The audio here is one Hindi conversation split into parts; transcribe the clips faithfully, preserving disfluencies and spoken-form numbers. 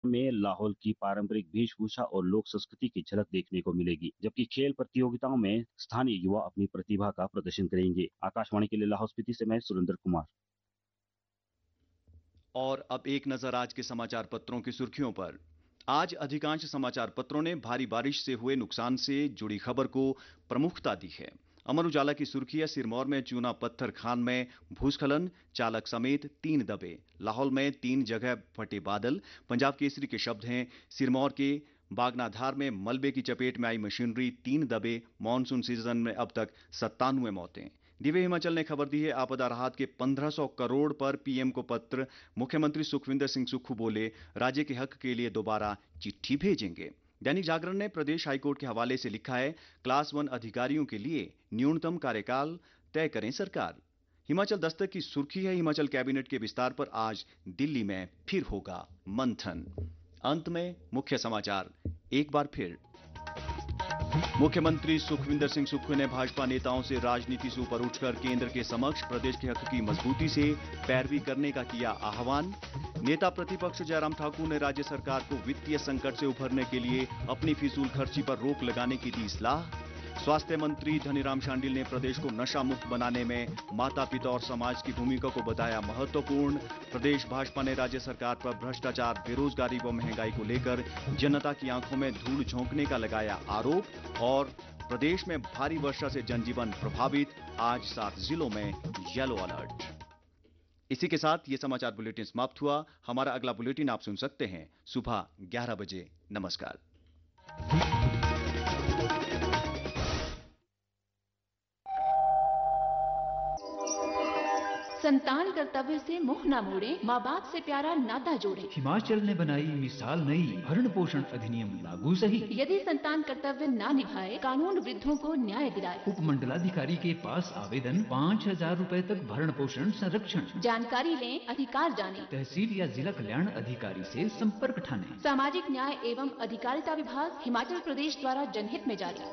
में लाहौल की पारंपरिक वेशभूषा और लोक संस्कृति की झलक देखने को मिलेगी, जबकि खेल प्रतियोगिताओं में स्थानीय युवा अपनी प्रतिभा का प्रदर्शन करेंगे। आकाशवाणी के लिए लाहौल स्पीति से मैं सुरेंद्र कुमार। और अब एक नजर आज के समाचार पत्रों की सुर्खियों पर। आज अधिकांश समाचार पत्रों ने भारी बारिश से हुए नुकसान से जुड़ी खबर को प्रमुखता दी है। अमर उजाला की सुर्खी है, सिरमौर में चूना पत्थर खान में भूस्खलन, चालक समेत तीन दबे। लाहौल में तीन जगह फटे बादल। पंजाब केसरी के शब्द हैं, सिरमौर के बागनाधार में मलबे की चपेट में आई मशीनरी, तीन दबे। मॉनसून सीजन में अब तक सत्तानवे मौतें। दिव्य हिमाचल ने खबर दी है, आपदा राहत के पंद्रह सौ करोड़ पर पीएम को पत्र। मुख्यमंत्री सुखविंदर सिंह सुक्खू बोले, राज्य के हक के लिए दोबारा चिट्ठी भेजेंगे। दैनिक जागरण ने प्रदेश हाईकोर्ट के हवाले से लिखा है, क्लास वन अधिकारियों के लिए न्यूनतम कार्यकाल तय करें सरकार। हिमाचल दस्तक की सुर्खी है, हिमाचल कैबिनेट के विस्तार पर आज दिल्ली में फिर होगा मंथन। अंत में मुख्य समाचार एक बार फिर। मुख्यमंत्री सुखविंदर सिंह सुक्खू ने भाजपा नेताओं से राजनीति से ऊपर उठकर केंद्र के समक्ष प्रदेश के हक की मजबूती से पैरवी करने का किया आह्वान। नेता प्रतिपक्ष जयराम ठाकुर ने राज्य सरकार को वित्तीय संकट से उभरने के लिए अपनी फिजूल खर्ची पर रोक लगाने की दी सलाह। स्वास्थ्य मंत्री धनीराम शांडिल ने प्रदेश को नशा मुक्त बनाने में माता पिता और समाज की भूमिका को बताया महत्वपूर्ण। प्रदेश भाजपा ने राज्य सरकार पर भ्रष्टाचार, बेरोजगारी व महंगाई को लेकर जनता की आंखों में धूल झोंकने का लगाया आरोप। और प्रदेश में भारी वर्षा से जनजीवन प्रभावित, आज सात जिलों में येलो अलर्ट। इसी के साथ ये समाचार बुलेटिन समाप्त हुआ। हमारा अगला बुलेटिन आप सुन सकते हैं सुबह ग्यारह बजे। नमस्कार। संतान कर्तव्य से मुंह न मोड़े, माँ बाप से प्यारा नाता जोड़े। हिमाचल ने बनाई मिसाल नई, भरण पोषण अधिनियम लागू सही। यदि संतान कर्तव्य ना निभाए, कानून वृद्धों को न्याय दिलाए। उपमंडलाधिकारी के पास आवेदन, पाँच हजार रूपए तक भरण पोषण संरक्षण। जानकारी लें, अधिकार जाने। तहसील या जिला कल्याण अधिकारी से संपर्क ठाने। सामाजिक न्याय एवं अधिकारिता विभाग, हिमाचल प्रदेश द्वारा जनहित में जारी।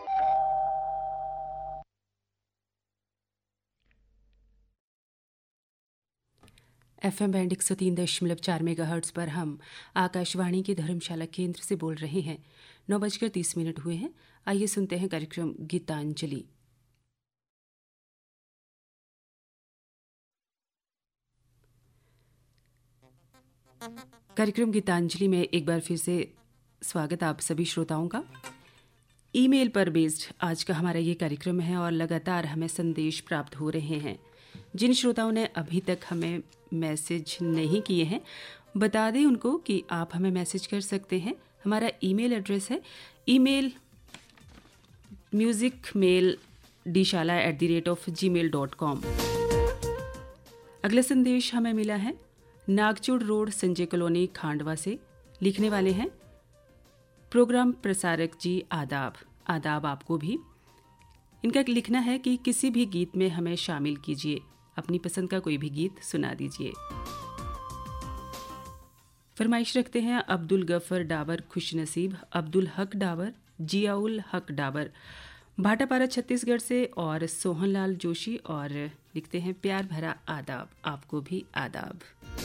एफ एम बैंड एक सौ तीन दशमलव चार मेगाहर्ट्ज पर हम आकाशवाणी के धर्मशाला केंद्र से बोल रहे हैं। नौ बजकर तीस मिनट हुए हैं। आइए सुनते हैं कार्यक्रम गीतांजलि। कार्यक्रम गीतांजलि में एक बार फिर से स्वागत आप सभी श्रोताओं का। ईमेल पर बेस्ड आज का हमारा ये कार्यक्रम है और लगातार हमें संदेश प्राप्त हो रहे हैं। जिन श्रोताओं ने अभी तक हमें मैसेज नहीं किए हैं, बता दें उनको कि आप हमें मैसेज कर सकते हैं। हमारा ईमेल एड्रेस है email music mail डिशाला at the rate of ji mail dot com. अगला संदेश हमें मिला है नागचुड़ रोड, संजय कॉलोनी, खांडवा से। लिखने वाले हैं प्रोग्राम प्रसारक जी, आदाब। आदाब आपको भी। इनका लिखना है कि किसी भी गीत में हमें शामिल कीजिए, अपनी पसंद का कोई भी गीत सुना दीजिए। फरमाइश रखते हैं अब्दुल गफर डावर खुशनसीब, अब्दुल हक डावर, जियाउल हक डावर, भाटापारा छत्तीसगढ़ से, और सोहनलाल जोशी। और लिखते हैं प्यार भरा आदाब, आपको भी आदाब।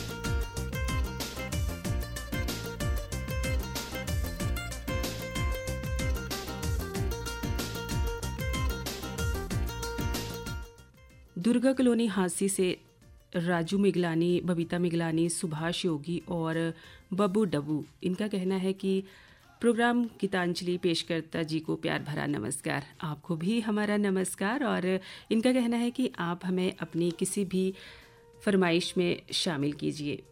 दुर्गा कॉलोनी हांसी से राजू मिगलानी, बबीता मिगलानी, सुभाष योगी और बब्बू डब्बू। इनका कहना है कि प्रोग्राम गीतांजलि पेशकर्ता जी को प्यार भरा नमस्कार। आपको भी हमारा नमस्कार। और इनका कहना है कि आप हमें अपनी किसी भी फरमाइश में शामिल कीजिए।